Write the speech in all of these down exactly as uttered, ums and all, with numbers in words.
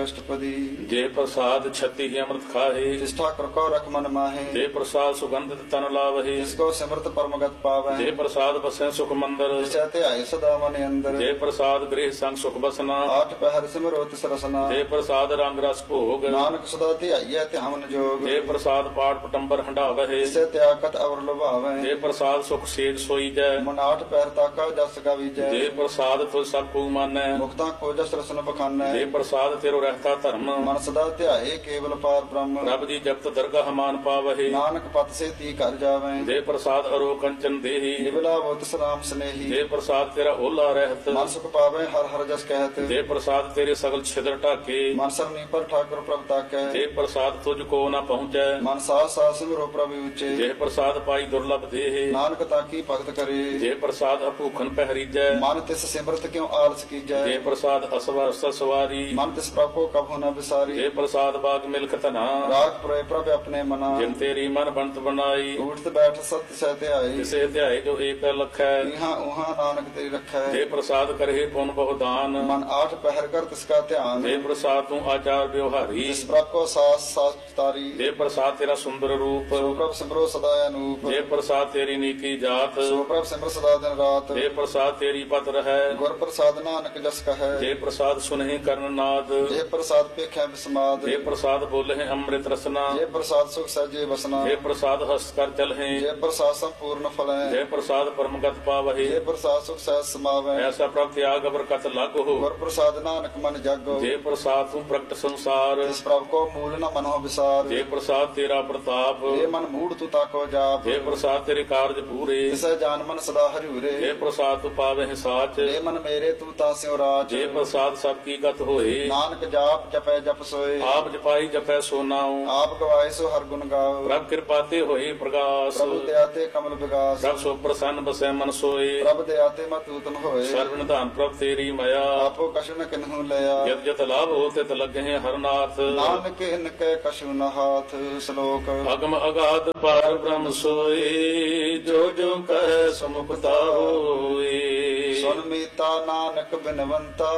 अष्टपदी। जे प्रसाद छति ही अमृत खाहे, जिस ठाकुर को रख मन माहे, जे प्रसाद सुगंधित तन लावहे, जिसको सिमरत परमगत पावै, जे प्रसाद बसे सुख मंदर, जिसे ध्याय सदा मन अंदर, जे प्रसाद गृह संग सुख बसना, आठ पहर सिमरो तिस रसना, जे प्रसाद रंग रस भोग, नानक सदा ध्याइयै ध्यान जोग, जे प्रसाद पाठ पटंबर हंडावहे, जिसे त्यागत अवर लुभावै, जे प्रसाद सुख सेज सोई जै, मन आठ पहर ताका जस गावीजै, जे प्रसाद तुझ सब को मानै, मुक्ता को जस रसन बखानै, जे प्रसाद तेरो रहता धर्म, मन सदा ध्याये केवल पार ब्रह्म, प्रभ जी जपत दरगाह मान पावहे, नानक पत से ती कर जावै, जे प्रसाद अरो कंचन देहि, निबला बोत सलाम स्नेही, जे प्रसाद तेरा ओला रहत, मन सुख पावै हर हर जस कहत, जे प्रसाद तेरे सगल छिद्र ढाके, मन सरनी पर ठाकुर प्रभ ताकै, जे प्रसाद तुझको न पहुँचै, मन सास सास सिमरो प्रभु उच्चे, जे प्रसाद पाई दुर्लभ देहे, नानक ताकी भगत करे, जे प्रसाद अभूखन पहरीजै, मन तिस सिमरत क्यों आलस कीजै, जे प्रसाद असवर सवारी, मन तिस प्रभ को कभू न बिसारी, जे प्रसाद बाग मिल्क तना, राग पुरे प्रभ अपने मना, जिन तेरी मन बनत बनाई, उठत बैठ सत्य सहते आई, जिसे ध्याय जो एक लख है, इहाँ उहाँ नानक तेरी रखै, जे प्रसाद करहे पुन बहुदान, मन आठ पहर कर तिसका ध्यान, जे प्रसाद तू आचार व्यवहारी, जिस प्रभ को सास सास तारी, जे प्रसाद तेरा सुंदर रूप, सो प्रभ सिमरो सदा अनूप, जे प्रसाद तेरी नीकी जात, सो प्रभ सिमर सदा दिन रात, जे प्रसाद तेरी पत रहै, गुर प्रसाद नानक जस कहै, जे प्रसाद सुनहि कर्ण नाद, जे प्रसाद पेखै बिस्माद, जे प्रसाद बोलहि अमृत रसना, जे प्रसाद सुख सहजे बसना, जे प्रसाद हस्त कर चलहि, जे प्रसाद संपूर्ण फलै, जे प्रसाद परमगत पावहि, जे प्रसाद सुख सहज समावै, ऐसा प्रभ त्याग बरकत लागो, गुर प्रसाद नानक मन जागो, जे प्रसाद तू प्रगट संसार, जिस प्रभ को मूल न मनो विसार, जे प्रसाद तेरा प्रताप, जे मन मूढ़ तू ताको जाप, जे प्रसाद तेरे कार्य पूरे, तिसै जान मन सदा हरिउरे, जे प्रसाद तू पावहि साच, जे मन मेरे तू तास्यो राज, जे प्रसाद सबकी गत होए, नानक जाप जपै जप सोए, आप जपाई जपै सो नाउ, आप गवाए सो हर गुण गाओ, प्रभ कृपाते होए प्रगास, प्रभु दयाते कमल विगास, प्रभ सो प्रसन्न बसै मन सोए, प्रभ दयाते मत उत्तम होए, सर्व निधान प्रभ तेरी मया, आपो कछु न किन्हु लया, जत जत लाभ हो तित लगे हरनाथ, नानक इनके कछु न हाथ। श्लोक अगम अगाध पार ब्रह्म सोए, जो जो कह समुखता होए, सुन मीता नानक बिनवंता,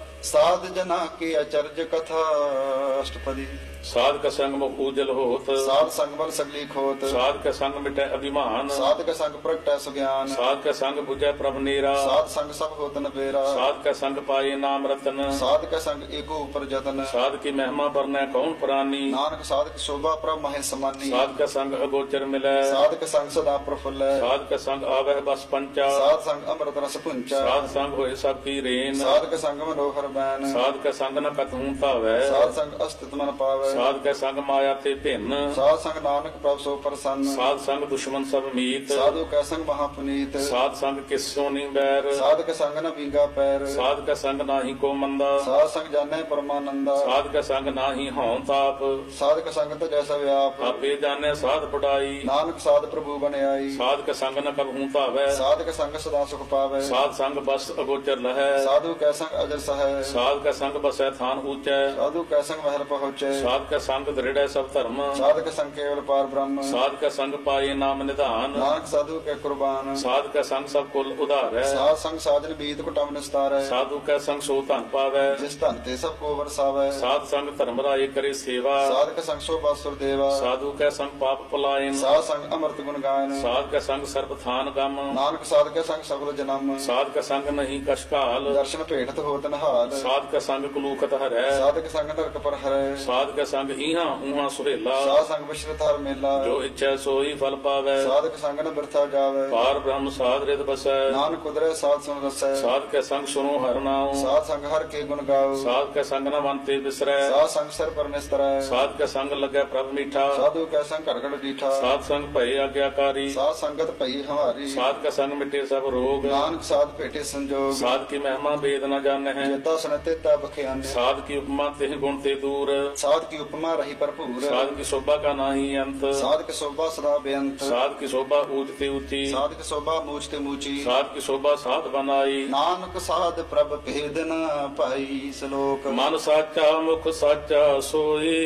साध जना की अचर्ज कथा। अष्टपदी। साध का संग मुख उजल होत, साध संग बल सगली खोत, साध का संग मिटै अभिमान, साध का संग प्रगटै सुज्ञान, साध का संग बुझै प्रभ नेरा, साध संग सब होत न बेरा, साध का संग पाए नाम रतन, साध का संग एको ऊपर जतन, साध की महिमा बरनै कौन प्राणी, नानक साध की शोभा प्रभ महे समानी, साध का संग अगोचर मिलै, साध का संग सदा प्रफुल्ल, साध का संग आवह बस पंचा, साध संग अमृत रस पुंचा, साध संग होए सब की रेन, साध का संग मनोहर बैन, साध का संग न कतहूं पावै, साध संग अस्तित्व मन पावै, साध का संग माया ते भिन्न, साध संग नानक प्रभ सो प्रसन्न, साध संग दुश्मन सब मीत, साधु का संग महापुनीत, साध संग किस्यो नी बैर, साध का संग न भींगा पैर, साध का संग नाही को मंदा, साध संग जाने परमानंदा, साध का संग नाही हौं ताप, साध का संग तो जैसा व्याप, आपे जाने साध पढ़ाई, नानक साध प्रभु बन आई, साध का संग न कबहूं तावै, साध का संग सदा सुख पावै, साध संग बस अगोचर लहै, साधु का संग अजर सहै, साध का संग बसै थान ऊंचै, साधु का संग महल पहुँचे, साध का संग दृढ़ सब धर्म, साध का संग केवल पार ब्रह्म, साध का संग पाए नाम निधान, नानक साधु के कुर्बान, साध का संग सब कुल उधार है, साध संग साधन बीत कुटम निस्तार है, साधु का संग सो धन पावै, जिस धन ते सब को बरसावै, साध संग धर्म राय करे सेवा, साध का संग शोभा सुर देवा, साधु का संग पाप पलायन, साध संग अमृत गुण गायन, साध का संग सर्व थान गम, नानक साध का संग सगल जन्म, साध का संग नहीं कशकाल, दर्शन भेटत होत नहाल, साध का संग कुलूखत हरै, साध का संग नरक पर हरै, साध का संग इहां उहां सुहेला, साध संग विश्रित हर मेला, जो इच्छा सोई फल पावै, साध का संग न बिरथा जावै, पार ब्रह्म साध रित बसै, नानक उदरै साध सुन रसै, साध के संग सुनो हर नाम, साध संग हर के गुण गाओ, साध के संग न मनते बिसरै, साध संग सिर पर निस्तरै, साध के संग लगे प्रभ मीठा, साधु का संग घड़ घड़ डीठा, साध संग भय आज्ञाकारी, साध संगत भई हमारी, साध का संग मिटे सब रोग, नानक साध भेटे संजोग, साध की महिमा वेद न जाने हैं, जेता सुनते ता बख्यान, साध की उपमा तेह गुण ते दूर, साध की उपमा रही भरपूर, साध की शोभा का नाही अंत, साध की शोभा सदा बेअंत, साध की शोभा ऊंचते ऊंची, साध की शोभा मूझते मूची, साध की शोभा साध बनाई, नानक साध प्रभ भेद न पाई। श्लोक मन साचा मुख साचा सोए,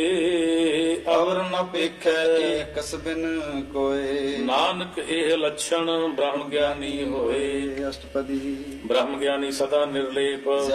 अवर न पेखै एकस बिन कोय, नानक एह लक्षण ब्रह्म ज्ञानी होए। अष्टपदी। ब्रह्म ज्ञानी सदा निर्लेप, जैसे जल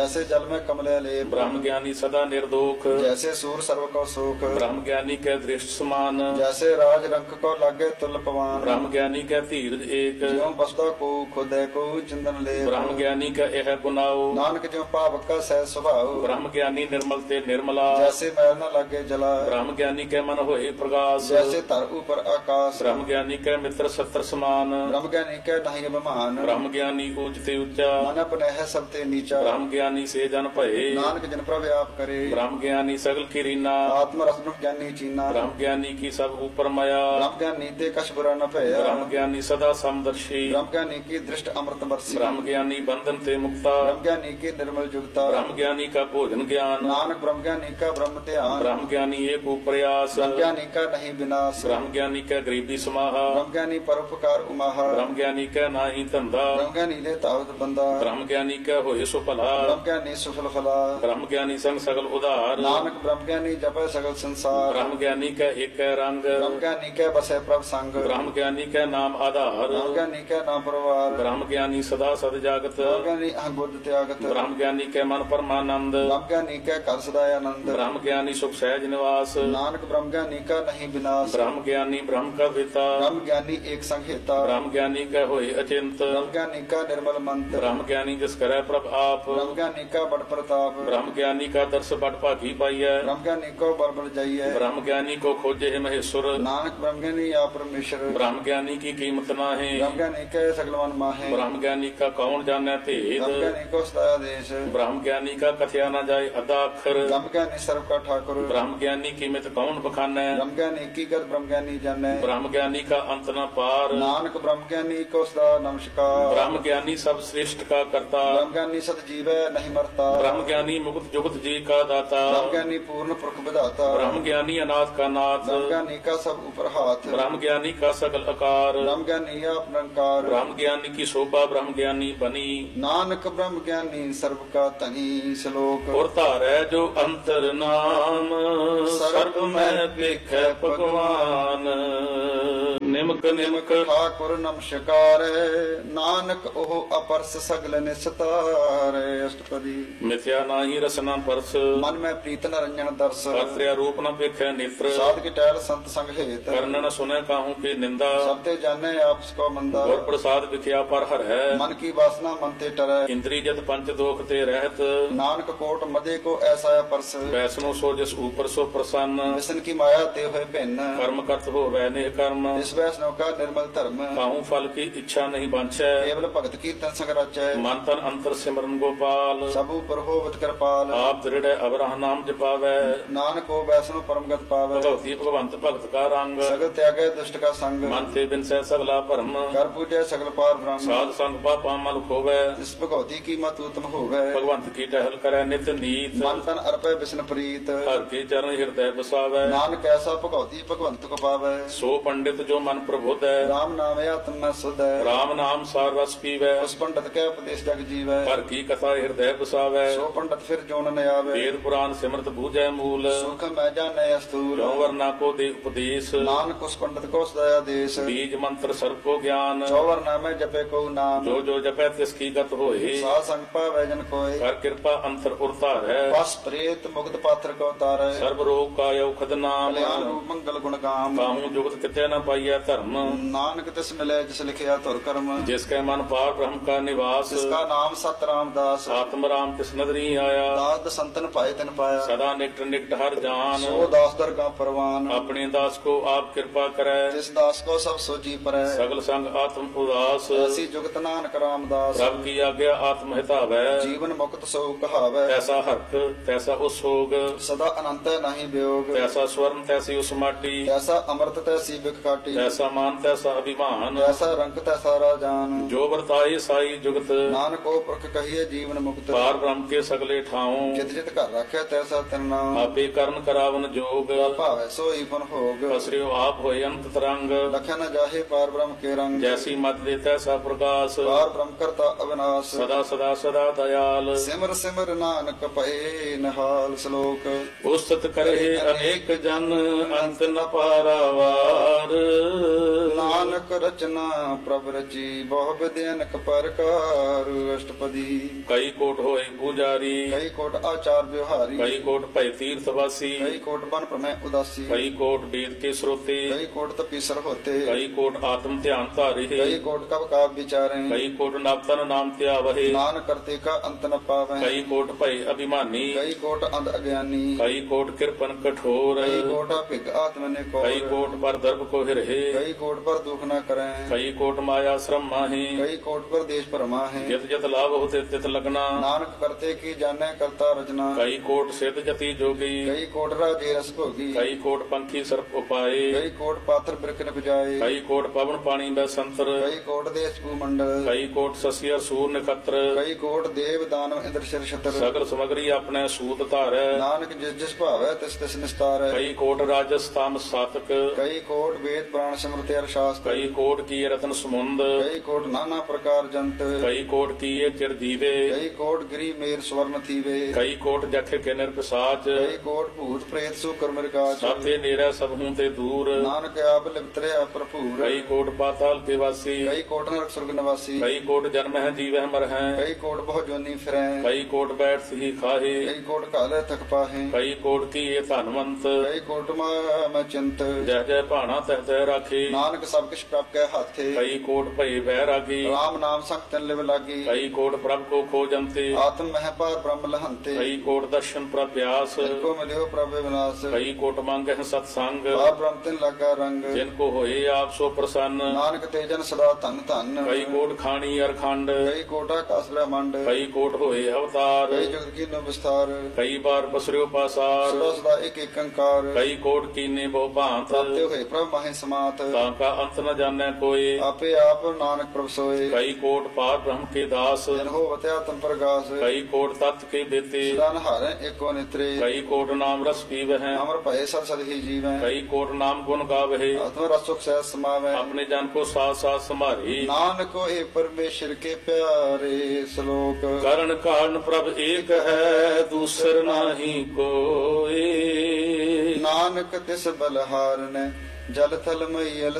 जल में कमले लेप ब्रह्म ज्ञानी सदा निर्दोख जैसे सूर सर्व को सुख ब्रह्म ज्ञानी कै दृष्ट समान जैसे राज रंक को लागे तुल पवान ब्रह्म ज्ञानी कै धीरज एक ज्यों बसदा को खुदे को चिंदन ले ब्रह्म ज्ञानी का यह गुनाओ नानक ज्यों पावक का सह स्वभाव ब्रह्म ज्ञानी निर्मल ते निर्मला जैसे मैल न लागे जला ब्रह्म ज्ञानी कै मन होए प्रकाश जैसे तर ऊपर आकाश ब्रह्म ज्ञानी कै मित्र सत्र समान ब्रह्म ज्ञानी के नहीं अभिमान ब्रह्म ज्ञानी ऊंच ते ऊंचा मन अपने है सब ते नीचा ब्रह्म ज्ञानी से जन भये नानक जन प्रभ आप करे ब्रह्म ज्ञानी सगल की रीना आत्म रस ब्रह्म ज्ञानी चीना ब्रह्म ज्ञानी की सब ऊपर माया ब्रह्म ज्ञानी ते कछ बुरा न भया ब्रह्म ज्ञानी सदा समदर्शी ब्रह्म ज्ञानी की दृष्ट अमृत बरसी ब्रह्म ज्ञानी बंधन ते मुक्ता ब्रह्म ज्ञानी की निर्मल जुगता ब्रह्म ज्ञानी का भोजन ज्ञान नानक ब्रह्म ज्ञानी का ब्रह्म ध्यान ब्रह्म ज्ञानी एक प्रयास ब्रह्म ज्ञानी का नहीं विनाश ब्रह्म ज्ञानी का गरीबी समाहा ब्रह्म ज्ञानी परोपकार उमाहा ब्रह्म ज्ञानी का नाही धंधा ब्रह्म ज्ञानी ले तावत बंदा ब्रह्म ज्ञानी का होए सो भला ब्रह्म ज्ञानी सुफल फला ब्रह्म ज्ञानी संग सगल उदार नानक ब्रह्म ज्ञानी जपे सगल संसार ब्रह्म ज्ञानी का एक है रंग ब्रह्म ज्ञानी के बसे प्रभ संग ब्रह्म ज्ञानी का नाम आधार ब्रह्म ज्ञानी के नाम परवार ब्रह्म ज्ञानी सदा सद जागत ब्रह्म ज्ञानी अहं बुद्ध त्यागत ब्रह्म ज्ञानी के मन परमानंद ब्रह्म ज्ञानी के कर सदाय आनंद ब्रह्म ज्ञानी सुख सहज निवास नानक ब्रह्म ज्ञानी का नहीं विनाश ब्रह्म ज्ञानी ब्रह्म का पिता ब्रह्म ज्ञानी एक संहिता ब्रह्म ज्ञानी का होए अचिंत ब्रह्म ज्ञानी का निर्मल मंत्र ब्रह्म ज्ञानी जिस करे प्रभ आप ब्रह्म ज्ञानी का बड़ प्रताप ब्रह्म ज्ञानी का दर्श बड़ भागी पाइय ब्रह्म ज्ञानी को बड़ बड़ जाइए ब्रह्म ज्ञानी को खोजे है महेश्वर नानक ब्रह्म ज्ञानी या परमेश्वर ब्रह्म ज्ञानी की कीमत ना है ब्रह्म ज्ञानी के सगलवन माहे ब्रह्म ज्ञानी का कौन जाने भेद ब्रह्म ज्ञानी को सदा देश ब्रह्म ज्ञानी का कथया न जाए अदा अक्षर ब्रह्म ज्ञानी सर्व का ठाकुर ब्रह्म ज्ञानी की मित कौन बखाने ब्रह्म ज्ञानी की गत ब्रह्म ज्ञानी जाने ब्रह्म ज्ञानी का अंत न पार नानक ब्रह्म ज्ञानी को सदा नमस्कार ब्रह्म ज्ञानी सब श्रेष्ठ का करता ब्रह्म ज्ञानी सत जीवै नहीं मरता ब्रह्म ज्ञानी मुक्त जुगत जी का दाता ब्रह्म ज्ञानी पूर्ण पुरख विधाता ब्रह्म ज्ञानी अनाथ का नाथ ब्रह्म ज्ञानी का सब ऊपर हाथ ब्रह्म ज्ञानी का सकल आकार ब्रह्म ज्ञानी आप निरंकार ब्रह्म ज्ञानी की शोभा ब्रह्म ज्ञानी बनी नानक ब्रह्म ज्ञानी सर्व का तनी श्लोक और तारै जो अंतर नाम सर्व में पेख भगवान निमक निमक ठाकुर नमस्कार नानक ओह अपरस सगल निस्तार अष्टपदी मिथ्या नाही रसना परस मन में प्रीत न रंजन दर्श कर्त्या रूप न पेख नेत्र साध की टहल संत संग हेत कर्ण न सुने काहू की निंदा सबते जाने आपस को मंदा और प्रसाद विख्या पर हर है मन की वासना मन ते टरै इंद्री जत पंच दोख ते रहत नानक कोट मदे को ऐसा परस वैष्णो सो जिस ऊपर सो प्रसन्न विष्णु की माया ते हुए भिन्न कर्म करत हो वैने कर्म इस वैष्णव का निर्मल धर्म काहू फल की इच्छा नहीं बांछै केवल भगत कीर्तन संग रचै मन तन अंतर सिमरन गोपाल सब ऊपर होवत कृपाल आप दृढ़ अवरह नाम जपावै नानक को वैष्णव परमगत पावै भगवती भगवंत भगत का रंग सगल त्यागे दुष्ट का संग मन ते बिन सह सगला भरम कर पूजे सगल पार ब्रह्म साध संग पापा मल खोवै इस भगवती की मत उत्तम होवे भगवंत की टहल करे नित नीत मन तन अर्पे विष्णु प्रीत हर के चरण हृदय बसावै नानक ऐसा भगवती भगवंत को पावै सो पंडित जो मन प्रबुद्ध है राम नाम आत्म में सुध है राम नाम सार रस पीवै उस पंडित के उपदेश जग जीवै हर की कथा हृदय बसावै सो पंडित फिर जोन न आवे वेद पुराण सिमरत बूझै मूल सुख मैं जाने अस्तूल जो वरना को दे उपदेश नानक उस पंडित को सदया देश बीज मंत्र सर्व को ज्ञान चौवर नामे जपे को नाम जो जो जपै तिसकी गत होए सा संग पावै जन कोय कर कृपा अंतर उरता है बस प्रेत मुक्त पात्र को तारै सर्व रोग का औखद नाम कल्याण रूप मंगल गुण काम काहू जुगत कितने न पाइया धर्म नानक तिस मिले जिस लिखिया तुर कर्म जिसके मन पार ब्रह्म का निवास जिसका नाम सत रामदास आत्म राम तिस नदरी आया दास संतन पाए तिन पाया सदा निकट निकट हर जान सो दास दर का परवान अपने दास को आप कृपा करे जिस दास को सब सोची परै सगल संग आत्म उदास ऐसी जुगत नानक रामदास सब की आज्ञा आत्म हितावै जीवन मुक्त सो कहावै तैसा हर्क तैसा उसोग सदा अनंत नहीं वियोग तैसा स्वर्ण तैसी उस माटी ऐसा अमृत तैसी बिख काटी तैसा मान तैसा अभिमान ऐसा रंग तैसा राजान जो वर्ताई साई जुगत नानक को पुरख कहिए जीवन मुक्त पार ब्रह्म के सगले ठाऊं जित जित घर रखे तैसा तिन नाम आपे कर्ण करावन जोग भावै सोई फन भोग असरियो आप होय अंत तरंग लखन जाहे पार ब्रह्म के रंग जैसी मत दे तैसा प्रकाश पार ब्रह्म करता अविनाश सदा सदा सदा दयाल सिमर सिमर नानक पए नहाल श्लोक उस्तत करे अनेक जन अंत न पारावार ਨਾਨਕ ਰਚਨਾ ਪ੍ਰਭ ਰਚੀ ਬਹੁ ਵਿਦਿ ਅਨਕ ਪ੍ਰਕਾਰ ਅਸ਼ਟਪਦੀ। ਕਈ ਕੋਟ ਹੋਏ ਪੂਜਾਰੀ ਕਈ ਕੋਟ ਆਚਾਰ ਵਿਵਹਾਰੀ ਕਈ ਕੋਟ ਭੈ ਤੀਰਥ ਵਾਸੀ ਕਈ ਕੋਟ ਬਨ ਪ੍ਰਮੈ ਉਦਾਸੀ ਕਈ ਕੋਟ ਵੇਦ ਕੇ ਸਰੋਤੇ ਕਈ ਕੋਟ ਤਪੀਸਰ ਹੋਤੇ ਕਈ ਕੋਟ ਆਤਮ ਧਿਆਨ ਧਾਰੇ ਕਈ ਕੋਟ ਕਬ ਕਾਬ ਵਿਚਾਰੇ ਕਈ ਕੋਟ ਨਵਤਨ ਨਾਮ ਧਿਆਵਹਿ ਨਾਨਕ ਕਰਤੇ ਕਾ ਅੰਤ ਨ ਪਾਵੈ ਕਈ ਕੋਟ ਭੈ ਅਭਿਮਾਨੀ ਕਈ ਕੋਟ ਅੰਧ ਅਗਿਆਨੀ ਕਈ ਕੋਟ ਕਿਰਪਨ ਕਠੋਰ ਕਈ ਕੋਟ ਭਿਗ ਆਤਮ ਨੇ ਕੋ ਕਈ ਕੋਟ ਪਰ ਦਰਬ ਕੋ ਹਿਰਹਿ ਕਈ ਕੋਟ ਪਰ ਦੁਖ ਨ ਕਰੈ ਕਈ ਕੋਟ ਮਾਇਆ ਸ਼ਰਮ ਮਾਹੀ ਕਈ ਕੋਟ ਪਰ ਦੇਸ਼ ਭਰਮਾ ਹੈ ਜਿਤ ਜਿਤ ਲਾਭ ਹੋਤੇ ਤਿਤ ਲਗਨਾ ਨਾਨਕ ਕਰਤੇ ਕੀ ਜਾਣੈ ਕਰਤਾ ਰਚਨਾ ਕਈ ਕੋਟ ਸਿੱਧ ਜਤੀ ਜੋਗੀ ਕਈ ਕੋਟ ਰਾਜੇ ਰਸ ਭੋਗੀ ਕਈ ਕੋਟ ਪੰਖੀ ਸਰਪ ਉਪਾਏ ਕਈ ਕੋਟ ਪਾਥਰ ਬਿਰਕ ਨ ਬਜਾਏ ਕਈ ਕੋਟ ਪਵਨ ਪਾਣੀ ਬੈ ਸੰਤਰ ਕਈ ਕੋਟ ਦੇਸ ਭੂ ਮੰਡਲ ਕਈ ਕੋਟ ਸਸੀਰ ਸੂਰ ਨਖਤਰ ਕਈ ਕੋਟ ਦੇਵ ਦਾਨਵ ਇੰਦਰ ਸ਼ਰ ਛਤਰ ਸਗਲ ਸਮਗਰੀ ਆਪਣੇ ਸੂਤ ਧਾਰੈ ਨਾਨਕ ਜਿਸ ਜਿਸ ਭਾਵੈ ਤਿਸ ਤਿਸ ਨਿਸਤਾਰੈ ਕਈ ਕੋਟ ਰਾਜਸ ਤਾਮ ਸਾਤਕ ਕਈ ਕੋਟ ਵੇਦ ਪੁਰਾਣ ਸਿਮਰਤਿ ਅਰ ਸ਼ਾਸਤਰ ਕਈ ਕੋਟ ਕੀ ਰਤਨ ਸਮੁੰਦ ਕਈ ਕੋਟ ਨਾਨਾ ਪ੍ਰਕਾਰ ਜੰਤ ਕਈ ਕੋਟ ਕੀਏ ਚਿਰ ਜੀਵੇ ਕਈ ਕੋਟ ਗਰੀ ਮੇਰ ਸਵਰਨ ਥੀਵੇ ਕਈ ਕੋਟ ਜਖ ਕੇ ਨਿਰਪਸਾਚ ਕਈ ਕੋਟ ਭੂਤ ਪ੍ਰੇਤ ਸੂ ਕਰਮ ਰਕਾਚ ਸਾਥੇ ਨੇਰਾ ਸਭ ਹੂੰ ਤੇ ਦੂਰ ਨਾਨਕ ਆਪ ਲਿਪਤਰਿਆ ਭਰਪੂਰ ਕਈ ਕੋਟ ਪਾਤਾਲ ਕੇ ਵਾਸੀ ਕਈ ਕੋਟ ਨਰਕ ਸੁਰਗ ਨਿਵਾਸੀ ਕਈ ਕੋਟ ਜਨਮ ਹੈ ਜੀਵਹਿ ਮਰ ਹੈ ਕਈ ਕੋਟ ਬਹੁ ਜੋਨੀ ਫਿਰੈ ਕਈ ਕੋਟ ਬੈਠ ਸਹੀ ਖਾਹੇ ਕਈ ਕੋਟ ਕਾਲੇ ਤਕ ਪਾਹੇ ਕਈ ਕੋਟ ਕੀਏ ਧਨਵੰਤ ਕਈ ਕੋਟ ਮਾ ਮੈਂ ਚਿੰਤ ਜੈ ਜੈ ਭਾਣਾ ਤਹਿ ਤਹਿ ਰਾਖੇ ਨਾਨਕ ਸਭ ਕਿਛ ਪ੍ਰਭ ਕੈ ਹਾਥੇ ਕਈ ਕੋਟ ਭਏ ਬਹਿ ਰਾਗੀ ਰਾਮ ਨਾਮ ਸੰਗ ਤਨ ਲਿਵ ਲਾਗੀ ਕਈ ਕੋਟ ਪ੍ਰਭ ਕੋ ਖੋਜੰਤੇ ਆਤਮ ਮਹਿ ਪਾਰ ਬ੍ਰਹਮ ਲਹੰਤੇ ਕਈ ਕੋਟ ਦਰਸ਼ਨ ਪ੍ਰਭ ਪਿਆਸ ਕੋ ਮਿਲਿਓ ਪ੍ਰਭ ਵਿਨਾਸ਼ ਕਈ ਕੋਟ ਮੰਗਹਿ ਸਤ ਸੰਗ ਪਾਰ ਬ੍ਰਹਮ ਤਿਨ ਲਾਗਾ ਰੰਗ ਜਿਨ ਕੋ ਹੋਏ ਆਪ ਸੋ ਪ੍ਰਸੰਨ ਨਾਨਕ ਤੇ ਜਨ ਸਦਾ ਧਨ ਧਨ ਕਈ ਕੋਟ ਖਾਣੀ ਅਰਖੰਡ ਕਈ ਕੋਟਾ ਕਾਸ ਬ੍ਰਹਮੰਡ ਕਈ ਕੋਟ ਹੋਏ ਅਵਤਾਰ ਕਈ ਜਗਤ ਕੀ ਨੋ ਵਿਸਥਾਰ ਕਈ ਬਾਰ ਬਸਰਿਓ ਪਾਸਾਰ ਸਦਾ ਸਦਾ ਇੱਕ ਇੱਕ ਅੰਕਾਰ ਕਈ ਕੋਟ ਕੀਨੇ ਬਹੁ ਭਾਂਤ ਪ੍ਰਾਪਤੇ ਹੋਏ ਪ੍ਰਭ ਮਾਹੇ ਸਮਾਤ ਤਾਂ ਕਾ ਅੰਤ ਨ ਜਾਣੈ ਕੋਏ ਆਪੇ ਆਪ ਨਾਨਕ ਪ੍ਰਭ ਸੋਏ ਕਈ ਕੋਟ ਪਾਰ ਬ੍ਰਹਮ ਕੇ ਦਾਸ ਜਨ ਹੋ ਵਤਿਆ ਤਨ ਪ੍ਰਗਾਸ ਕਈ ਕੋਟ ਤਤ ਕੇ ਦੇਤੇ ਸਦਾ ਨਹਾਰੈ ਏਕੋ ਨਿਤਰੇ ਕਈ ਕੋਟ ਨਾਮ ਰਸ ਪੀਵਹਿ ਅਮਰ ਭਏ ਸਦ ਸਦ ਹੀ ਜੀਵੈ ਕਈ ਕੋਟ ਨਾਮ ਗੁਣ ਗਾਵਹਿ ਆਤਮ ਰਸ ਸੁਖ ਸਹਿ ਸਮਾਵੈ ਆਪਣੇ ਜਨ ਕੋ ਸਾਥ ਸਾਥ ਸੰਭਾਰੀ ਨਾਨਕ ਹੋਏ ਪਰਮੇਸ਼ਰ ਕੇ ਪਿਆਰੇ ਸ਼ਲੋਕ ਕਰਨ ਕਾਰਨ ਪ੍ਰਭ ਏਕ ਹੈ ਦੂਸਰ ਨਾਹੀ ਕੋਏ ਨਾਨਕ ਤਿਸ ਬਲਹਾਰਨੈ ਜਲ ਥਲ ਮਈਲ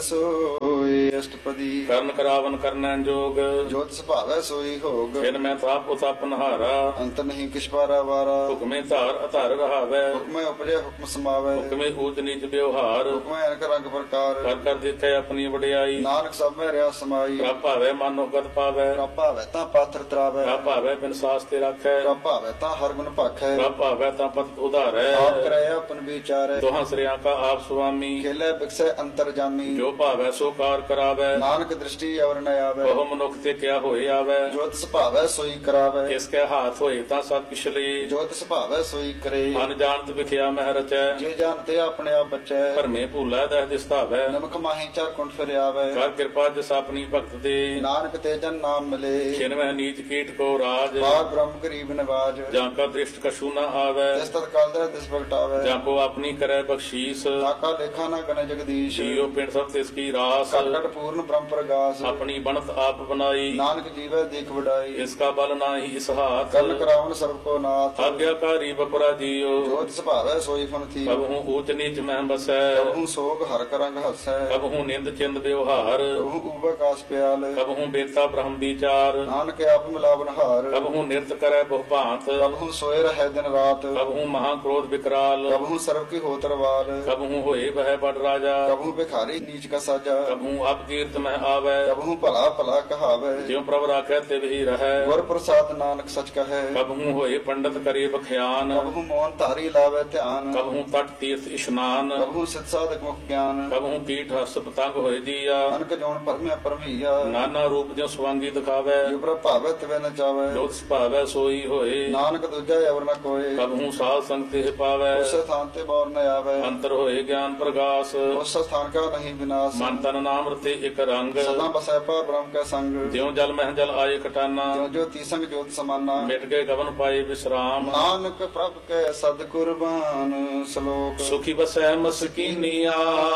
ਸੋਏ ਅਸ਼ਟਪਦੀ ਕਰਨ ਕਰਾਵਨ ਕਰਨੈ ਜੋਗ ਜੋਤ ਸੁਭਾਵੈ ਸੋਈ ਹੋਗ ਫਿਰ ਮੈਂ ਤਾਪ ਉਤਪ ਨਹਾਰਾ ਅੰਤ ਨਹੀਂ ਕਿਛ ਪਾਰਾ ਵਾਰਾ ਹੁਕਮੇ ਧਾਰ ਅਧਾਰ ਰਹਾਵੈ ਹੁਕਮੈ ਉਪਜੈ ਹੁਕਮ ਸਮਾਵੈ ਹੁਕਮੇ ਊਚ ਨੀਚ ਵਿਵਹਾਰ ਹੁਕਮੈ ਅਨਕ ਰੰਗ ਪ੍ਰਕਾਰ ਕਰ ਕਰ ਦੇਖੈ ਆਪਣੀ ਵਡਿਆਈ ਨਾਨਕ ਸਭ ਮੈਂ ਰਿਆ ਸਮਾਈ ਪ੍ਰਭ ਭਾਵੈ ਮਾਨੋ ਗਤ ਪਾਵੈ ਪ੍ਰਭ ਭਾਵੈ ਤਾਂ ਪਾਥਰ ਤਰਾਵੈ ਪ੍ਰਭ ਭਾਵੈ ਬਿਨ ਸਾਸ ਤੇ ਰੱਖੈ ਪ੍ਰਭ ਭਾਵੈ ਤਾਂ ਹਰ ਗੁਣ ਭਾਖੈ ਪ੍ਰਭ ਭਾਵੈ ਤਾਂ ਪਤ ਉਧਾਰੈ ਆਪ ਕਰੈ ਆਪਨ ਵਿਚਾਰੈ ਦੋਹਾਂ ਸ੍ਰਿਆਂ ਕਾ ਆਪ ਸੁਆਮੀ ਖੇਲੇ ਬਿਕਸੈ ਅੰਤਰ ਜਾਮੀ ਜੋ ਭਾਵੈ ਸੋ ਕਾਰ ਕਰਾਵੈ ਨਾਨਕ ਦ੍ਰਿਸ਼ਟੀ ਅਵਰ ਨ ਆਵੈ ਬਹੁ ਮਨੁੱਖ ਤੇ ਕਿਆ ਹੋਏ ਆਵੈ ਜੋਤ ਸੁਭਾਵੈ ਸੋਈ ਕਰਾਵੈ ਕਿਸ ਕੈ ਹਾਥ ਹੋਏ ਤਾਂ ਸਭ ਕਿਛ ਲਈ ਜੋਤ ਸੁਭਾਵੈ ਸੋਈ ਕਰੇ ਮਨ ਜਾਣਤ ਵਿਖਿਆ ਮਹਿ ਰਚੈ ਜੇ ਜਾਣਤੇ ਆਪਣੇ ਆਪ ਬਚੈ ਭਰਮੇ ਭੂਲਾ ਦਹਿ ਦਿਸਤਾਵੈ ਨਮਕ ਮਾਹੀ ਚਾਰ ਕੁੰਠ ਫਿਰ ਆਵੈ ਕਰ ਕਿਰਪਾ ਜਿਸ ਆਪਣੀ ਭਗਤ ਦੇ ਨਾਨਕ ਤੇ ਜਨ ਨਾਮ ਮਿਲੇ ਖਿਨਵੈ ਨੀਚ ਕੀਟ ਕੋ ਰਾਜ ਬਾਗ ਬ੍ਰਹਮ ਗਰੀਬ ਨਿਵਾਜ ਜਾਂ ਕਾ ਦ੍ਰਿਸ਼ਟ ਕਛੂ ਨ ਆਵੈ ਜਿਸ ਤਤ ਕਾਲ ਦਾ ਦਿਸ ਭਗਟਾਵੈ ਜਾਂ ਕੋ ਆਪਣੀ ਕਰੈ ਬਖਸ਼ੀਸ ਤਾਕਾ ਲੇਖਾ ਨਾ ਗਨ ਜਗਦੀਸ਼ ਜੀਉ ਪਿੰਡ ਸਭ ਤਿਸ ਕੀ ਰਾਸ ਕਟ ਕਟ ਪੂਰਨ ਬ੍ਰਹਮ ਪ੍ਰਗਾਸ ਆਪਣੀ ਬਣਤ ਆਪ ਬਣਾਈ ਨਾਨਕ ਜੀਵੈ ਦੇਖ ਵਡਾਈ ਇਸ ਕਾ ਬਲ ਨਾਹੀ ਇਸ ਹਾਥ ਕਰਨ ਕਰਾਵਨ ਸਰਬ ਕੋ ਨਾਥ ਆਗਿਆਕਾਰੀ ਬਪਰਾ ਜੀਉ ਜੋਤ ਸੁਭਾਵੈ ਸੋਈ ਫਨ ਥੀ ਕਬਹੂ ਊਚ ਨੀਚ ਮਹਿ ਬਸੈ ਕਬਹੂ ਸੋਗ ਹਰ ਕਰੰਗ ਹਸੈ ਕਬਹੂ ਨਿੰਦ ਚਿੰਦ ਵਿਵਹਾਰ ਕਬਹੂ ਉਬੈ ਕਾਸ ਪਿਆਲ ਕਬਹੂ ਬੇਤਾ ਬ੍ਰਹਮ ਵਿਚਾਰ ਨਾਨਕ ਆਪ ਮਿਲਾਵਨ ਹਾਰ ਕਬਹੂ ਨਿਰਤ ਕਰੈ ਬਹੁ ਭਾਂਤ ਕਬਹੂ ਸੋਏ ਰਹਿ ਦਿਨ ਰਾਤ ਕਬਹੂ ਮਹਾ ਕ੍ਰੋਧ ਵਿਕਰਾਲ ਕਬਹੂ ਸਰਬ ਕੀ ਹੋ ਤਰਵਾਲ ਕਬਹੂ ਹੋਏ ਬਹਿ ਬੜ ਰਾਜਾ ਕਬਹੂ ਭਿਖਾਰੀ ਨੀਚ ਕਾ ਸਾਜਾ ਕਬਹੂ ਅਪ ਕੀਰਤ ਮਹਿ ਆਵੈ ਕਬਹੂ ਭਲਾ ਭਲਾ ਕਹਾਵੈ ਜਿਉ ਪ੍ਰਭ ਰਾਖੈ ਤੇ ਵਹੀ ਰਹੈ ਗੁਰ ਪ੍ਰਸਾਦ ਨਾਨਕ ਸਚ ਕਹੈ ਕਬਹੂ ਹੋਏ ਪੰਡਤ ਕਰੇ ਬਖਿਆਨ ਕਬਹੂ ਮੋਹਨ ਧਾਰੀ ਲਾਵੇ ਧਿਆਨ ਕਬਹੂ ਤਟ ਤੀਰਥ ਇਸ਼ਨਾਨ ਕਬਹੂ ਸਿਧ ਸਾਧਕ ਮੁਖ ਗਿਆਨ ਕਬਹੂ ਕੀਟ ਹਸ ਪਤੰਗ ਹੋਏ ਜੀਆ ਅਨਕ ਜੋਨ ਪਰਮਿਆ ਪਰਮਈਆ ਨਾਨਾ ਰੂਪ ਜਿਉ ਸਵਾਂਗੀ ਦਿਖਾਵੈ ਜਿਉ ਪ੍ਰਭ ਭਾਵੈ ਤਿਵੈ ਨ ਚਾਵੈ ਜੋਤ ਸੁਭਾਵੈ ਸੋਈ ਹੋਏ ਨਾਨਕ ਦੂਜਾ ਅਵਰ ਨ ਕੋਏ ਕਬਹੂ ਸਾਧ ਸੰਗ ਤੇ ਪਾਵੈ ਉਸ ਸਥਾਨ ਤੇ ਬੌਰ ਨ ਆਵੈ ਅੰਤਰ ਹੋਏ ਗਿਆਨ ਪ੍ਰਗਾਸ ਉਸ ਸਥਾਨ ਕਾ ਨਹੀਂ ਵਿਨਾਸ਼ ਮਨ ਤਨ ਨਾਮ ਰਤੇ ਇਕ ਰੰਗ ਸਦਾ ਬਸੈ ਪਾ ਬ੍ਰਹਮ ਕੈ ਸੰਗ ਜਿਉ ਜਲ ਮਹਿ ਜਲ ਆਏ ਕਟਾਨਾ ਜਿਉ ਜੋਤੀ ਸੰਗ ਜੋਤ ਸਮਾਨਾ ਮਿਟ ਗਏ ਗਵਨ ਪਾਏ ਵਿਸਰਾਮ ਨਾਨਕ ਪ੍ਰਭ ਕੈ ਸਦ ਕੁਰਬਾਨ ਸ਼ਲੋਕ ਸੁਖੀ ਬਸੈ ਮਸਕੀਨੀਆ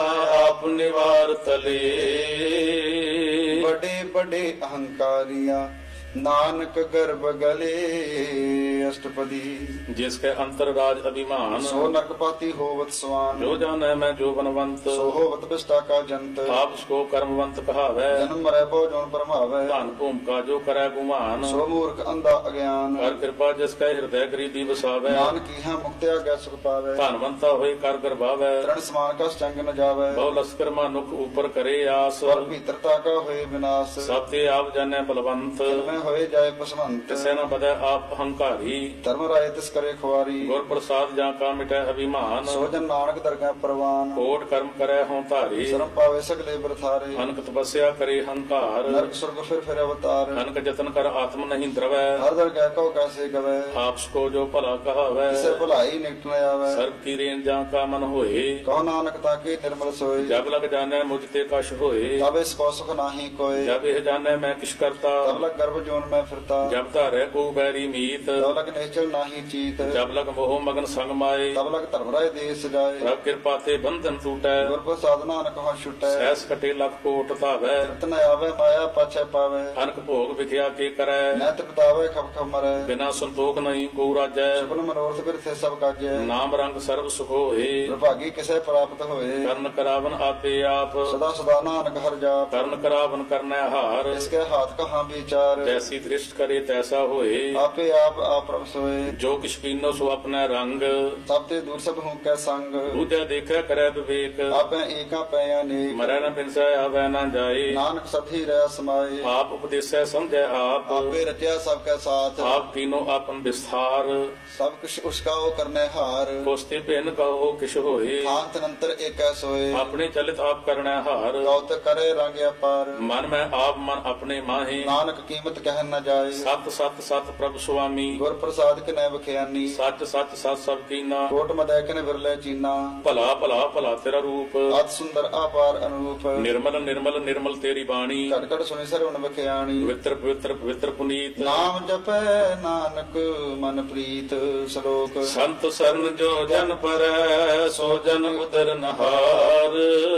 ਆਪ ਨਿਵਾਰ ਤਲੇ ਬੜੇ ਬੜੇ ਅਹੰਕਾਰੀਆਂ ਨਾਨਕ ਗਰਭ ਗਲੇ ਅਸ਼ਟਪਦੀ। जिसके अंतर राज अभिमान, ਸੋ ਨਰਕਪਾਤੀ ਹੋਵਤ ਸਵਾਨ। जो जाने मैं जो बनवंत, ਸੋ ਹੋਵਤ ਬਿਸਟਾ ਕਾ ਜੰਤ। आप उसको कर्मवंत कहावै, ਜਨਮ ਮਰੈ ਬਹੁ ਜੋਨ ਪਰਮਾਵੈ। धन भूमिका जो करे गुमान, ਸੋ ਮੂਰਖ ਅੰਧਾ ਅਗਿਆਨ। कर कृपा जिसका हृदय गरीबी बसावै, ਨਾਨਕ ਕੀਹਾ ਮੁਕਤਿਆ ਗੈ ਸੁਖ ਪਾਵੈ। धनवंता होए कर गर्भावै, ਤ੍ਰਣ ਸਮਾਨ ਕਾ ਚੰਗ ਨ ਜਾਵੈ। बहु लश्कर मानुख ऊपर करे आस, ਸਵਰ ਭੀਤਰਤਾ ਕਾ ਹੋਏ ਵਿਨਾਸ਼। सब ते आप जाने बलवंत, ਮੈਂ ਹੋਏ ਜਾਏ ਪਸਵੰਤ। तिसै न बदै आप अहंकारी, ਧਰਮ ਰਾਏ ਤਿਸ ਕਰੇ ਖੁਆਰੀ। गुर प्रसाद जा का मिटै अभिमान, ਸੋ ਜਨ ਨਾਨਕ ਦਰਗਹਿ ਪ੍ਰਵਾਨ। कोट कर्म करे हों धारी, ਸ਼ਰਮ ਪਾਵੇ ਸਗਲੇ ਬਰਥਾਰੇ। अनक तपस्या करे हंकार, ਨਰਕ ਸੁਰਗ ਫਿਰ ਫਿਰ ਅਵਤਾਰ। अनक जतन कर आत्म नहीं द्रवै, ਹਰ ਦਰਗਹਿ ਕਉ ਕੈਸੇ ਗਵੈ। आपस को जो भला कहावै, ਕਿਸੇ ਭੁਲਾਈ ਨਿਕਟ ਨ ਆਵੈ। सर्व की रेन जा का मन होए, ਕਹੋ ਨਾਨਕ ਤਾਕੇ ਨਿਰਮਲ ਸੋਏ। जब लग जाने मुझ ते कश होए, ਤਬ ਇਸ ਕੋ ਸੁਖ ਨਾਹੀ ਕੋਏ। जब यह जाने मैं किश करता, ਤਬ ਲਗ ਗਰਭ ਜੋਨ ਮੈਂ ਫਿਰਤਾ। जब धारे को बैरी मीत, ਤਬ ਲਗ ਨਿਸ਼ਚਲ ਨਾਹੀ ਚੀਤ। जब लग मोह मगन संग माए, ਤਬ लग धर्म राय देश जाए। प्रभ कृपा ते बंधन टूटै, गुर प्रसाद नानक हो छुटै। सहस कटे लख कोट धावै, तृप्त न आवे माया पाछै पावे। अनक भोग विख्या के करै, नैत बितावे खप खप मरै। बिना संतोख नहीं को राजै, सपन मनोरथ बिरथे सब काजै। नाम रंग सर्व सुख होए, प्रभागी किसे प्राप्त होए। कर्ण करावन आपे आप, सदा सदा नानक हर जाप। कर्ण करावन करनै हार, इसके हाथ कहाँ विचार। जैसी दृष्ट करे तैसा होए, आपे आप आप प्रभ सोए। जो किछ कीनो सो अपने रंग, सब ते दूर सब हूँ कै संग। दूजा देखै करै विवेक, आपे एका पै अनेक। मरै न बिनसै आवे न जाए, नानक सभी रह समाए। आप उपदेसै समझै आप, आपे रचया सबके साथ। आप कीनो आपन विस्तार, सब कुछ उसका ओ करने हार। कोस्ते भिन्न कहो किश होए, खान तनंतर एक सोए। अपने चलित आप करनै हार, गौत करे रंग अपार। मन में आप मन अपने माहे, नानक कीमत कह न जाए। सत सत सत प्रभु स्वामी, गुर प्रसाद के नैव खयानी। सच सच सच सब कीना, कोट मदय के विरले चीना। भला भला भला तेरा रूप, अत सुंदर अपार अनूप। निर्मल निर्मल निर्मल तेरी बाणी, कट कट सुनि सरवण बखयानी। पवित्र पवित्र पवित्र पुनीत, नाम जपै नानक मन प्रीत। श्लोक संत सरन जो जन परै, सो जन उदर नहार।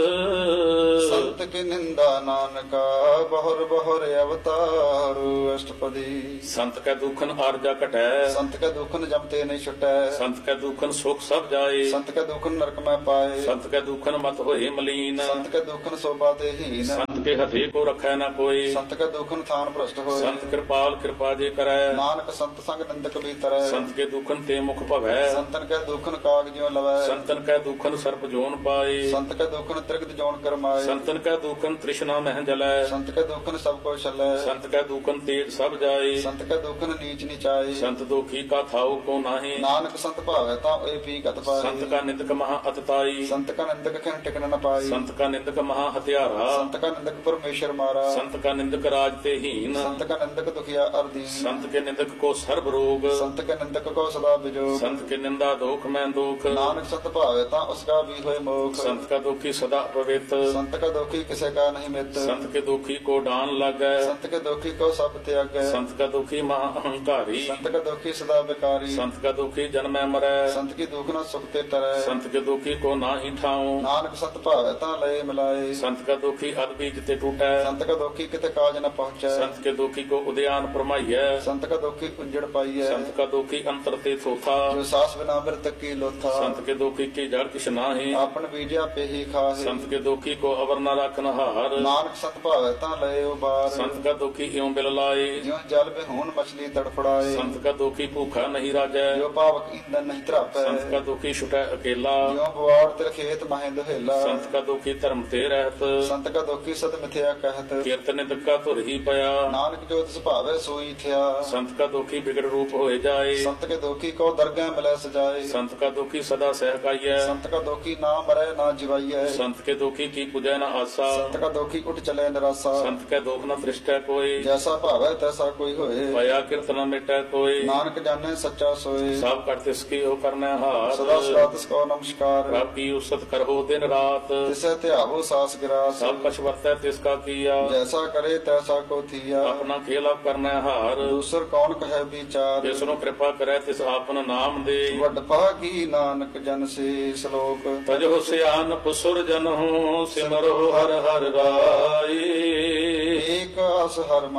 संत की निंदा नानका, बहुर बहुर अवतार। अष्टपदी। संत कै दुखन आरजा कटै, संत के दुखन जमते नहीं छुटै। संत कै दुखन सुख सब जाए, संत के दुखन नरक में पाए। संत कै दुखन मत होए मलीन, संत के दुखन शोभा ते हीन। संत के हथे को रखै न कोई, संत के दुखन थान भ्रष्ट होए। संत कृपाल कृपा जे करै, नानक संत संग निंदक भी तरੈ। संत के दुखन ते मुख भवै, संतन के दुखन काग ज्यों लवै। संतन कै दुखन सर्प जोन पाए, संत के दुखन त्रिगत जोन करमाए। संतन कै दुखन तृष्णा मह जलै, संत के दुखन सब को छलै। संत कै दुखन तेज सब जाए, संत के दुखन नीच नीचाए। संत दुखी का थाऊ को नाहि, नानक संत भावै ता ओए पी कत पाए। संत का निंदक महा अतताई, संत का निंदक खन टिकन न पाई। संत का निंदक महा हत्यारा, संत का निंदक परमेश्वर मारा। संत का निंदक राज ते हीन, संत का निंदक दुखिया अरदीन। संत के निंदक को सर्व रोग, संत के निंदक को सदा बिजोग। संत के निंदा दोख में दुख, नानक संत भावै ता उसका भी होए मोख। संत का दुखी सदा पवित्र, संत का दुखी किसे का नहीं मित। संत के दुखी को डान लगै, संत के दुखी को सब त्यागै। संत का दुखी महा अहंकारी, संत का दुखी सदा बेकारी। संत का दुखी जन्मै मरै, संत की दुख न सुख ते तरੈ। संत के दुखी को नाहि ठाऊं, नानक संत भावै ता लय मिलाए। संत का दुखी अद बीज ते टूटै, संत का दुखी किते काज न पहुँचै। संत के दुखी को उद्यान परमाइयै, संत का दुखी उजड़ पाइयै। संत का दुखी अंतर ते थोथा, जो सास बिना मृतक की लोथा। संत के दुखी की जड़ किछ नाहि, आपन बीजा पे ही खाहे। संत के दुखी को अवर न रखन हार, नानक संत भावै ता लय उबार। संत का दुखी इਉਂ बिल लाए, ज्यों जल बेहून मछली तड़फड़ाए। संत का दुखी भूखा नहीं राजै, जो पावक ईंधन नहीं त्रापै। संत का दुखी छुटै अकेला, ज्यों बुआड़ तिर खेत माहे दुहेला। संत का दुखी धर्म ते रहत, संत का दुखी सद मिथ्या कहत। कीर्तन निंदक का धुर ही पया, नानक जो तिस भावै सोई थिया। संत का दुखी बिगड़ रूप होए जाए, संत के दुखी को दरगह मिलै सजाए। संत का दुखी सदा सहकाइयै, संत का दुखी ना मरै ना जिवाइयै। संत के दुखी की पूजै न आसा, संत का दुखी उठ चले निरासा। संत के दुख न दृष्टै कोई, जैसा भावै तैसा कोई होए। पया कीर्तन मिटै कोई, नानक जाने सच्चा सोए। सब कर तिसकी हो करनै हार, सदा सदा तिसको नमस्कार। प्रभ की उसत करहो दिन रात, तिसे त्यावो सास गिरास। सब कछ वर्तै तिसका किया, जैसा करे तैसा को थिया। अपना खेला करनै हार, दूसर कौन कहे विचार। जिसनु कृपा करै तिस आपन नाम दे, वड भागी नानक जन से। श्लोक तजो सियान पुसुर जनहु, सिमरो हर हर राई। एक आस हर मन रखो,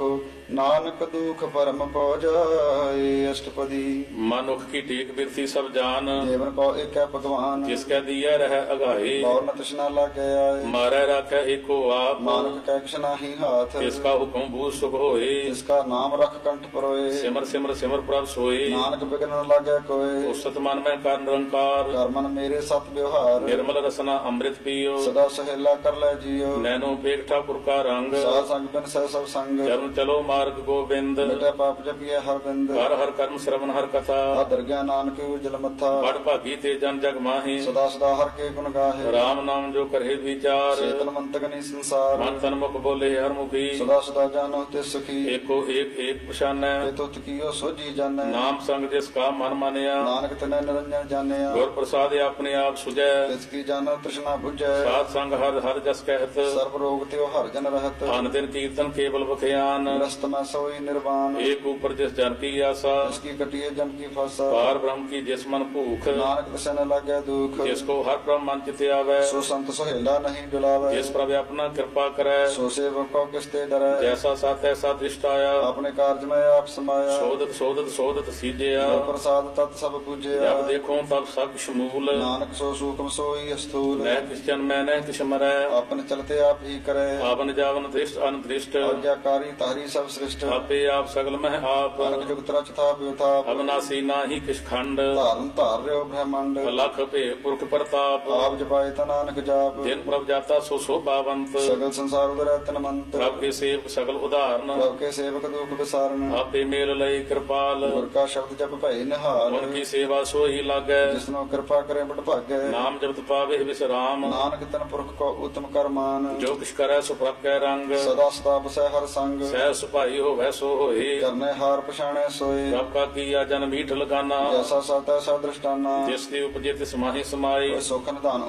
ਨਾਨਕ ਦੁਖ ਪਰਮ ਪਉ ਜਾਏ। ਅਸ਼ਟਪਦੀ ਮਨੁੱਖ ਕੀ ਟੇਕ ਬਿਰਤੀ ਸਭ ਜਾਨ, ਜੀਵਨ ਕੋ ਏਕੈ ਭਗਵਾਨ। ਜਿਸ ਕੈ ਦੀਐ ਰਹਿ ਅਗਾਏ, ਬਉ ਨ ਤ੍ਰਿਸ਼ਨਾ ਲਾਗੈ ਆਏ। ਮਾਰੈ ਰਾਖੈ ਏਕੋ ਆਪ, ਨਾਨਕ ਕੈ ਕਿਛ ਨਾਹੀ ਹਾਥ। ਤਿਸ ਕਾ ਹੁਕਮ ਬੂਝ ਸੁਖ ਹੋਏ। ਜਿਸ ਕਾ ਨਾਮ ਰਖ ਕੰਠ ਪਰੋਏ। ਸਿਮਰ ਸਿਮਰ ਸਿਮਰ ਪ੍ਰਭ ਸੋਏ, ਨਾਨਕ ਬਿਗਨ ਨ ਲਾਗੈ ਕੋਏ। ਉਸਤ ਮਨ ਮੈਂ ਕਰ ਨਿਰੰਕਾਰ, ਕਰਮਨ ਮੇਰੇ ਸਤ ਵਿਵਹਾਰ। ਨਿਰਮਲ ਰਸਨਾ ਅੰਮ੍ਰਿਤ ਪੀਓ। ਸਦਾ ਸਹੇਲਾ ਕਰ ਲੈ ਜੀਓ। ਨੈਨੋ ਪੇਖ ਠਾਕੁਰ ਕਾ ਰੰਗ, ਸਾਧ ਸੰਗ ਬਿਨ ਸਹਿ ਸਭ ਸੰਗ। ਚਰਨ ਚਲੋ ਮਾਰਗ ਗੋਬਿੰਦ, ਮਿਟੈ ਪਾਪ ਜਪੀਐ ਹਰ ਬਿੰਦ। ਹਰ ਹਰ ਕਰਮ ਸ਼ਰਵਨ ਹਰ ਕਥਾ, ਆਦਰ ਗਿਆ ਨਾਨਕ ਉਜਲ ਮੱਥਾ। ਬੜ ਭਾਗੀ ਤੇ ਜਨ ਜਗ ਮਾਹੀ, ਸਦਾ ਸਦਾ ਹਰ ਕੇ ਗੁਣ ਗਾਹੇ। ਰਾਮ ਨਾਮ ਜੋ ਕਰੇ ਵਿਚਾਰ, ਚੇਤਨ ਮੰਤਕ ਨੀ ਸੰਸਾਰ। ਮਨ ਤਨ ਮੁਖ ਬੋਲੇ ਹਰ ਮੁਖੀ, ਸਦਾ ਸਦਾ ਜਾਨੋ ਤੇ ਸੁਖੀ। ਏਕੋ ਏਕ ਏਕ ਪਛਾਨੈ, ਤੇ ਤੁਤ ਕੀਓ ਸੋਜੀ ਜਾਣੈ। ਨਾਮ ਸੰਗ ਜਿਸ ਕਾ ਮਨ ਮਾਨਿਆ, ਨਾਨਕ ਤਨੈ ਨਿਰੰਜਨ ਜਾਣਿਆ। ਗੁਰ ਪ੍ਰਸਾਦਿ ਆਪਣੇ ਆਪ ਸੁਝੈ, ਤਿਸ ਕੀ ਜਾਣੋ ਤ੍ਰਿਸ਼ਨਾ ਬੁਝੈ। ਸਾਧ ਸੰਗ ਹਰ ਹਰ ਜਸ ਕਹਿਤ, ਸਰਬ ਰੋਗ ਤੇ ਹਰ ਜਨ ਰਹਤ। ਅਨ ਦਿਨ ਕੀਰਤਨ ਕੇਵਲ ਬਖਿਆਨ, ਗ੍ਰਸਤ ਮੈਂ ਸੋਈ ਨਿਰਵਾਨ। ਏਕ ਉਪਰ ਜਿਸ ਜਨ ਕੀ ਆਸਾ, ਜਿਸ ਕੀ ਕਟਿਏ ਜਮ ਕੀ ਫਾਸਾ। ਪਾਰ ਬ੍ਰਹਮ ਕੀ ਜਿਸ ਮਨ ਭੂਖ, ਨਾਨਕ ਤਿਸੈ ਨ ਲਾਗੈ ਦੁਖ। ਜਿਸ ਕੋ ਹਰ ਬ੍ਰਹਮ ਮਨ ਚਿਤ ਆਵੈ, ਸੋ ਸੰਤ ਸੁਹੇਲਾ ਨਹੀਂ ਡੁਲਾਵੈ। ਜਿਸ ਪ੍ਰਭ ਆਪਣਾ ਕਿਰਪਾ ਕਰੈ, ਸੋ ਸੇਵਕ ਕੋ ਕਿਸ ਤੇ ਡਰੈ। ਜੈਸਾ ਸਤ ਐਸਾ ਦ੍ਰਿਸ਼ਟ ਆਇਆ, ਆਪਣੇ ਕਾਰਜ ਮੈਂ ਆਪ ਸਮਾਇਆ। ਸੋਧਤ ਸੋਧਤ ਸੋਧਤ ਸੀਜਿਆ, ਗੁਰ ਪ੍ਰਸਾਦ ਤਤ ਸਭ ਪੂਜਿਆ। ਜਬ ਦੇਖੋ ਤਬ ਸਭ ਸ਼ਮੂਲ, ਨਾਨਕ ਸੋ ਸੂਖਮ ਸੋਈ ਅਸਥੂਲ। ਨਹਿ ਕਿਸ ਜਨ ਮੈਂ ਨਹਿ ਕਿਛ ਮਰੈ, ਆਪਨ ਚਲਤੇ ਆਪ ਹੀ ਕਰੈ। ਆਵਨ ਜਾਵਨ ਦ੍ਰਿਸ਼ਟ ਅਨ ਦ੍ਰਿਸ਼ਟ, ਆਗਿਆਕਾਰੀ ਤਾਰੀ ਸਭ ਸ੍ਰਿਸ਼ਟ। ਆਪੇ ਆਪ ਸਗਲ ਮਹਿ ਆਪ, ਅਨਕ ਜੁਗਤ ਰਚ ਥਾਪ ਵਿਥਾਪ। ਅਬਨਾਸੀ ਨਾਹੀ ਕਿਛ ਖੰਡ, ਧਾਰਨ ਧਾਰ ਰਿਓ ਬ੍ਰਹਮੰਡ। ਲਖ ਭੇ ਪੁਰਖ ਪ੍ਰਤਾਪ, ਆਪ ਜਪਾਏ ਤਾ ਨਾਨਕ ਜਾਪ। ਜਿਨ ਪ੍ਰਭ ਜਾਤਾ ਸੋ ਸੋਭਾਵੰਤ, ਸਗਲ ਸੰਸਾਰ ਉਦਰੈ ਤਨਮੰਤ। ਪ੍ਰਭ ਕੇ ਸੇਵਕ ਸਗਲ ਉਦਾਹਰਨ, ਪ੍ਰਭ ਕੇ ਸੇਵਕ ਦੁਖ ਵਿਸਾਰਨ। ਆਪੇ ਮੇਲ ਲਈ ਕਿਰਪਾਲ, ਗੁਰ ਕਾ ਸ਼ਬਦ ਜਪ ਭਏ ਨਿਹਾਲ। ਮਨ ਕੀ ਸੇਵਾ ਸੋਈ ਲਾਗੈ, ਜਿਸਨੋ ਕਿਰਪਾ ਕਰੇ ਬਟ ਭਾਗੈ। ਨਾਮ ਜਪਤ ਪਾਵੇ ਵਿਸਰਾਮ, ਨਾਨਕ ਤਨ ਪੁਰਖ ਕੋ ਉਤਮ ਕਰਮਾਨ। ਜੋ ਕਿਛ ਕਰੈ ਸੋ ਪ੍ਰਭ ਕੈ ਰੰਗ, ਸਦਾ ਸਦਾ ਬਸੈ ਹਰ ਸੰਗ। ਸਹਿ ਸੁਭਾਈ ਹੋਵੈ ਸੋ ਹੋਏ, ਕਰਨੇ ਹਾਰ ਪਛਾਣੈ ਸੋਏ। ਪ੍ਰਭ ਕਾ ਕੀਆ ਜਨ ਮੀਠ ਲਗਾਨਾ, ਜੈਸਾ ਸਤ ਐਸਾ ਦ੍ਰਿਸ਼ਟਾਨਾ। ਜਿਸ ਦੀ ਉਪਜੇ ਤਿਸ ਮਾਹੀ ਸਮਾਈ, ਸੁਖ ਨਿਧਾਨ